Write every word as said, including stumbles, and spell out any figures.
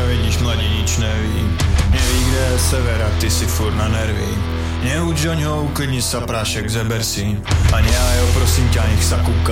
vidíš, mladí nič neví. Neví, kde je sever a ty si furt na nervy. Neuč do ňoho, uklidni sa, prášek, zeber si. A ne, jo, prosím ťa, nech sa kúka.